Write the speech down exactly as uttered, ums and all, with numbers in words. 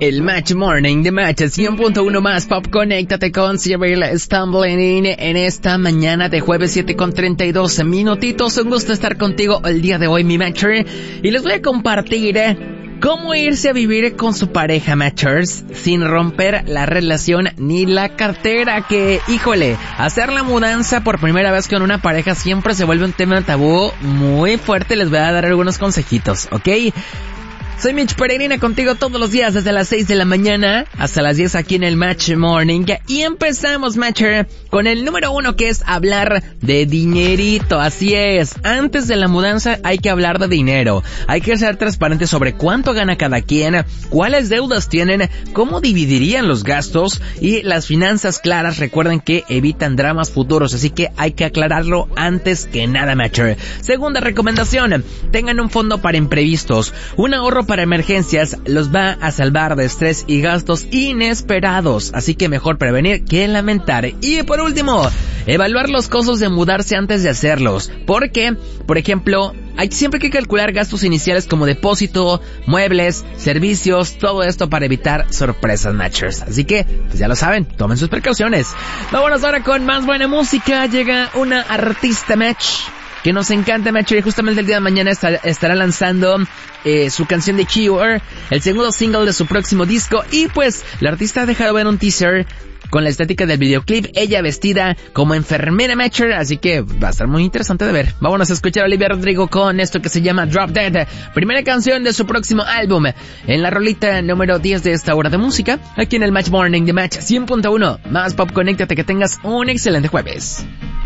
El Match Morning de Match cien punto uno más Pop. Conéctate con Cyril Stumbling en esta mañana de jueves siete con treinta y dos minutitos. Un gusto estar contigo el día de hoy, mi Matcher. Y les voy a compartir eh, cómo irse a vivir con su pareja, Matchers, sin romper la relación ni la cartera. Que, híjole, hacer la mudanza por primera vez con una pareja siempre se vuelve un tema tabú muy fuerte. Les voy a dar algunos consejitos, ¿ok? Soy Mitch Peregrina contigo todos los días desde las seis de la mañana hasta las diez aquí en el Match Morning. Y empezamos, Matcher, con el número uno, que es hablar de dinerito. Así es, antes de la mudanza hay que hablar de dinero. Hay que ser transparente sobre cuánto gana cada quien, cuáles deudas tienen, cómo dividirían los gastos, y las finanzas claras, recuerden que evitan dramas futuros, así que hay que aclararlo antes que nada, Matcher. Segunda recomendación, tengan un fondo para imprevistos. Un ahorro para emergencias los va a salvar de estrés y gastos inesperados, así que mejor prevenir que lamentar. Y por último, evaluar los costos de mudarse antes de hacerlos, porque, por ejemplo, hay siempre que calcular gastos iniciales como depósito, muebles, servicios, todo esto para evitar sorpresas, Matchers. Así que, pues ya lo saben, tomen sus precauciones. Vámonos ahora con más buena música. Llega una artista, Match, que nos encanta, Match, y justamente el día de mañana estar, estará lanzando eh, su canción de Cure, el segundo single de su próximo disco. Y pues, la artista ha dejado ver un teaser con la estética del videoclip, ella vestida como enfermera, Matcher, así que va a estar muy interesante de ver. Vámonos a escuchar a Olivia Rodrigo con esto que se llama Drop Dead, primera canción de su próximo álbum, en la rolita número diez de esta hora de música, aquí en el Match Morning de Match cien punto uno más Pop. Conéctate, que tengas un excelente jueves.